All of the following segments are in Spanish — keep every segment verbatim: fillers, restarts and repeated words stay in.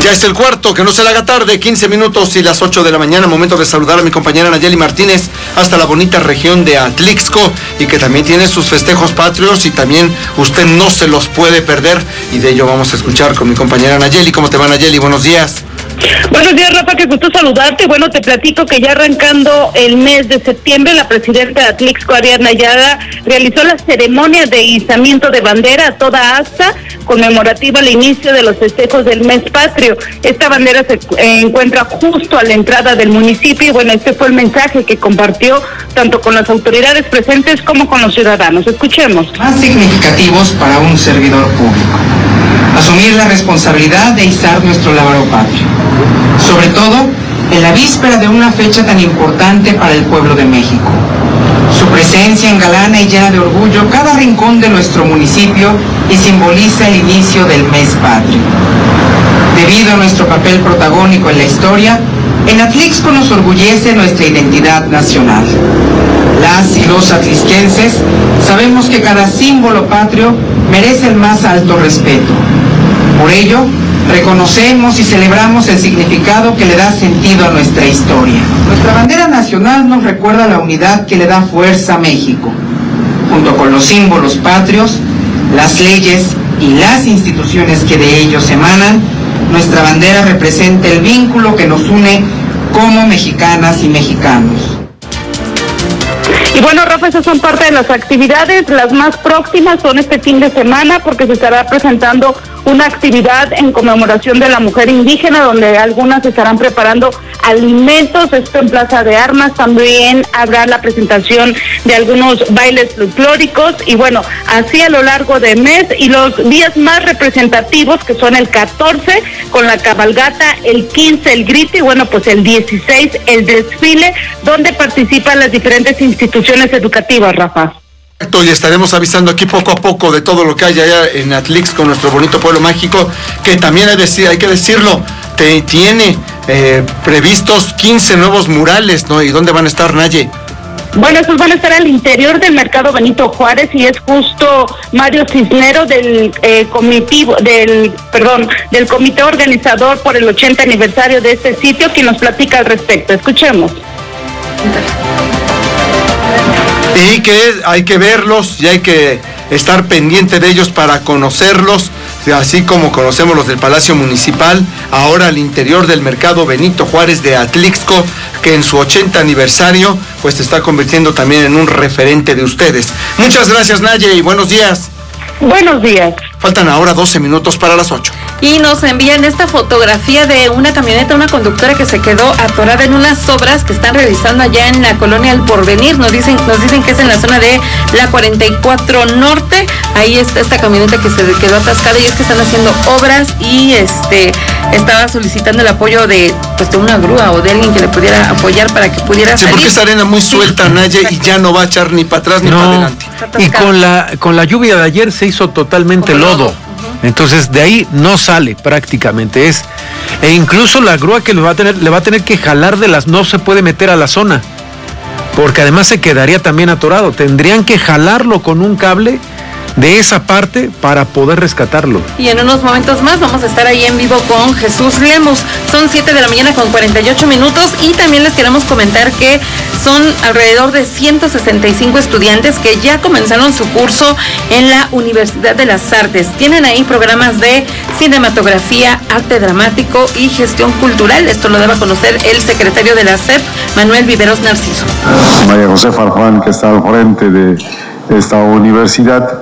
Ya es el cuarto, que no se le haga tarde, quince minutos y las ocho de la mañana, momento de saludar a mi compañera Nayeli Martínez hasta la bonita región de Atlixco, y que también tiene sus festejos patrios y también usted no se los puede perder, y de ello vamos a escuchar con mi compañera Nayeli. ¿Cómo te va, Nayeli? Buenos días. Buenos días, Rafa, qué gusto saludarte. Bueno, te platico que ya arrancando el mes de septiembre, la presidenta de Atlixco, Ariadna Ayala, realizó la ceremonia de izamiento de bandera a toda asta, conmemorativa al inicio de los festejos del mes patrio. Esta bandera se eh, encuentra justo a la entrada del municipio, y bueno, este fue el mensaje que compartió tanto con las autoridades presentes como con los ciudadanos. Escuchemos. Más significativos para un servidor público: asumir la responsabilidad de izar nuestro lábaro patrio, sobre todo en la víspera de una fecha tan importante para el pueblo de México. Su presencia engalana y llena de orgullo cada rincón de nuestro municipio y simboliza el inicio del mes patrio. Debido a nuestro papel protagónico en la historia, en Atlixco nos orgullece nuestra identidad nacional. Las y los atlixquenses sabemos que cada símbolo patrio merece el más alto respeto. Por ello, reconocemos y celebramos el significado que le da sentido a nuestra historia. Nuestra bandera nacional nos recuerda la unidad que le da fuerza a México. Junto con los símbolos patrios, las leyes y las instituciones que de ellos emanan, nuestra bandera representa el vínculo que nos une como mexicanas y mexicanos. Y bueno, Rafa, esas son parte de las actividades. Las más próximas son este fin de semana, porque se estará presentando una actividad en conmemoración de la mujer indígena, donde algunas estarán preparando alimentos, esto en Plaza de Armas. También habrá la presentación de algunos bailes folclóricos, y bueno, así a lo largo del mes, y los días más representativos, que son el catorce con la cabalgata, el quince el grito, y bueno, pues el dieciséis el desfile, donde participan las diferentes instituciones educativas, Rafa. Y estaremos avisando aquí poco a poco de todo lo que hay allá en Atlixco, nuestro bonito pueblo mágico, que también hay, decir, hay que decirlo, te, tiene eh, previstos quince nuevos murales, ¿no? ¿Y dónde van a estar, Naye? Bueno, estos van a estar al interior del Mercado Benito Juárez, y es justo Mario Cisnero del eh, comitivo, del, perdón, del comité organizador por el ochenta aniversario de este sitio, quien nos platica al respecto. Escuchemos. Y que hay que verlos y hay que estar pendiente de ellos para conocerlos, así como conocemos los del Palacio Municipal, ahora al interior del Mercado Benito Juárez de Atlixco, que en su ochenta aniversario pues se está convirtiendo también en un referente de ustedes. Muchas gracias, Naye, y buenos días. Buenos días. Faltan ahora doce minutos para las ocho. Y nos envían esta fotografía de una camioneta, una conductora que se quedó atorada en unas obras que están realizando allá en la colonia El Porvenir. Nos dicen, nos dicen que es en la zona de la cuarenta y cuatro Norte. Ahí está esta camioneta que se quedó atascada, y es que están haciendo obras, y este estaba solicitando el apoyo de pues de una grúa o de alguien que le pudiera apoyar para que pudiera sí, salir. Porque esa arena muy suelta, sí, Naye, y ya no va a echar ni para atrás ni no, para adelante. Y con la con la lluvia de ayer se hizo totalmente lodo. lodo. Uh-huh. Entonces de ahí no sale prácticamente, es e incluso la grúa que le va a tener le va a tener que jalar de las, no se puede meter a la zona, porque además se quedaría también atorado. Tendrían que jalarlo con un cable de esa parte para poder rescatarlo. Y en unos momentos más vamos a estar ahí en vivo con Jesús Lemus. Son siete de la mañana con cuarenta y ocho minutos, y también les queremos comentar que son alrededor de ciento sesenta y cinco estudiantes que ya comenzaron su curso en la Universidad de las Artes. Tienen ahí programas de cinematografía, arte dramático y gestión cultural. Esto lo debe conocer el secretario de la S E P, Manuel Viveros Narciso. María José Farfán, que está al frente de esta universidad.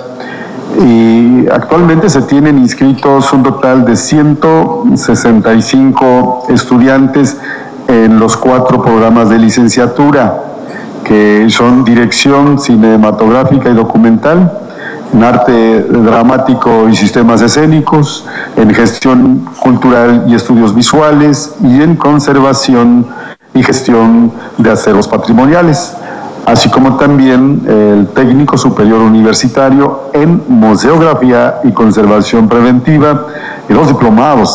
Y actualmente se tienen inscritos un total de ciento sesenta y cinco estudiantes en los cuatro programas de licenciatura, que son dirección cinematográfica y documental, en arte dramático y sistemas escénicos, en gestión cultural y estudios visuales, y en conservación y gestión de acervos patrimoniales, así como también el técnico superior universitario en museografía y conservación preventiva, y los diplomados